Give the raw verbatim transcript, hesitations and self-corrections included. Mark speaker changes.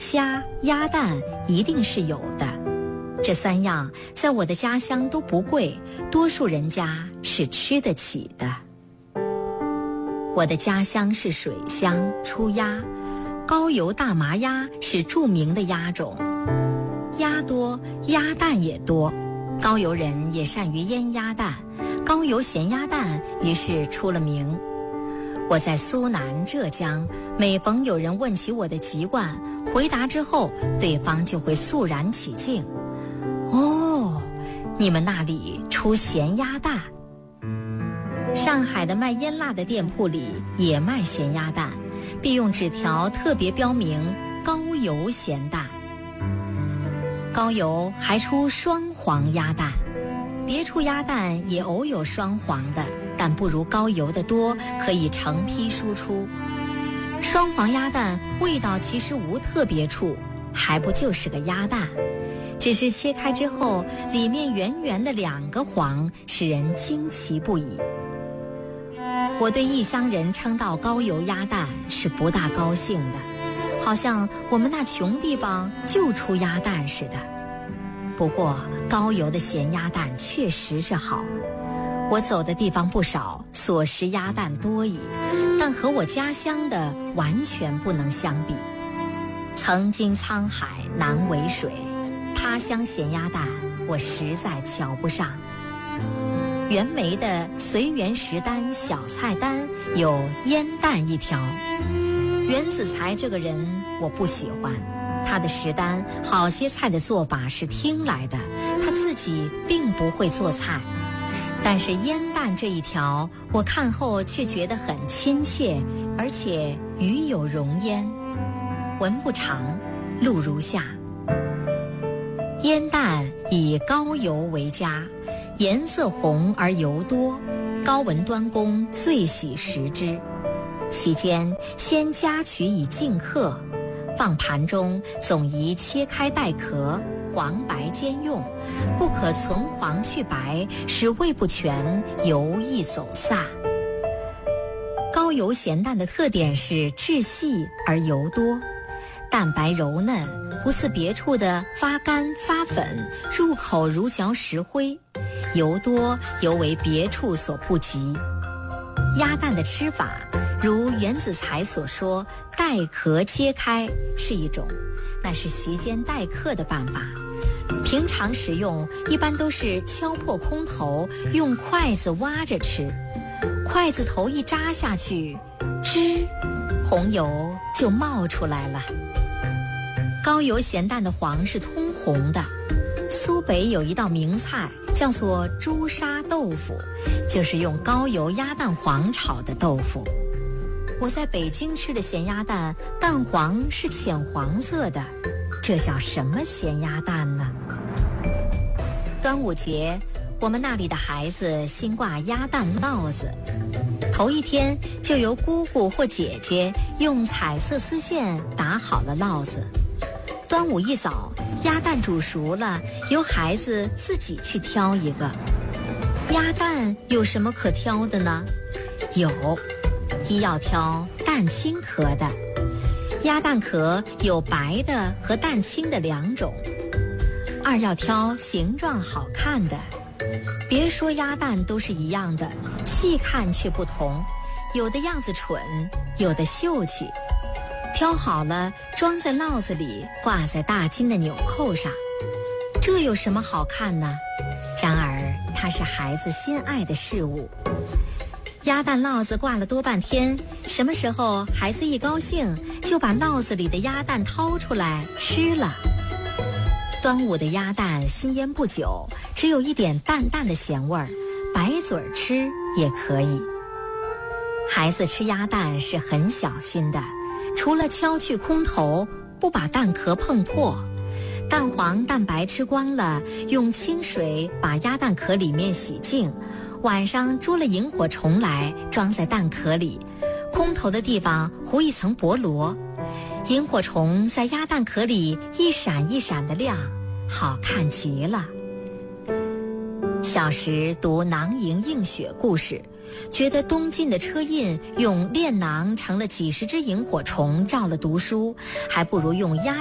Speaker 1: 虾、鸭蛋一定是有的。这三样在我的家乡都不贵，多数人家是吃得起的。我的家乡是水乡，出鸭，高邮大麻鸭是著名的鸭种，鸭多，鸭蛋也多。高邮人也善于腌鸭蛋，高邮咸鸭蛋于是出了名。我在苏南、浙江，每逢有人问起我的籍贯，回答之后，对方就会肃然起敬。哦，你们那里出咸鸭蛋。上海的卖腌腊的店铺里也卖咸鸭蛋，并用纸条特别标明高邮咸蛋。高邮还出双黄鸭蛋，别处鸭蛋也偶有双黄的，但不如高邮的多，可以成批输出。双黄鸭蛋味道其实无特别处，还不就是个鸭蛋，只是切开之后里面圆圆的两个黄，使人惊奇不已。我对异乡人称道高邮鸭蛋是不大高兴的，好像我们那穷地方就出鸭蛋似的。不过高邮的咸鸭蛋确实是好，我走的地方不少，所食鸭蛋多矣，但和我家乡的完全不能相比。曾经沧海难为水，他乡咸鸭蛋我实在瞧不上。袁枚的随园食单小菜单有腌蛋一条。袁子才这个人我不喜欢，他的食单好些菜的做法是听来的，他自己并不会做菜。但是腌蛋这一条我看后却觉得很亲切，而且语有容焉。文不长，录如下：腌蛋以高邮为佳，颜色红而油多，高文端公最喜食之。其间先夹取以净客，放盘中总宜切开带壳，黄白兼用，不可存黄去白，使味不全，油易走散。高邮咸蛋的特点是质细而油多，蛋白柔嫩，不似别处的发干发粉，入口如嚼石灰，油多尤为别处所不及。鸭蛋的吃法如袁子才所说，带壳切开是一种，那是席间待客的办法。平常食用一般都是敲破空头，用筷子挖着吃，筷子头一扎下去，吱，红油就冒出来了。高邮咸蛋的黄是通红的。苏北有一道名菜叫做朱砂豆腐，就是用高邮鸭蛋黄炒的豆腐。我在北京吃的咸鸭蛋，蛋黄是浅黄色的，这叫什么咸鸭蛋呢？端午节，我们那里的孩子新挂鸭蛋烙子，头一天就由姑姑或姐姐用彩色丝线打好了烙子。端午一早，鸭蛋煮熟了，由孩子自己去挑一个。鸭蛋有什么可挑的呢？有，一要挑蛋清壳的。鸭蛋壳有白的和蛋清的两种。二要挑形状好看的。别说鸭蛋都是一样的，细看却不同，有的样子蠢，有的秀气。挑好了，装在烙子里，挂在大金的纽扣上。这有什么好看呢？然而它是孩子心爱的事物。鸭蛋烙子挂了多半天，什么时候孩子一高兴，就把烙子里的鸭蛋掏出来吃了。端午的鸭蛋新腌不久，只有一点淡淡的咸味儿，白嘴儿吃也可以。孩子吃鸭蛋是很小心的，除了敲去空头，不把蛋壳碰破。蛋黄蛋白吃光了，用清水把鸭蛋壳里面洗净，晚上捉了萤火虫来，装在蛋壳里，空头的地方糊一层薄膜，萤火虫在鸭蛋壳里一闪一闪的亮，好看极了。小时读囊萤映雪故事，觉得东晋的车胤用炼囊成了几十只萤火虫照了读书，还不如用鸭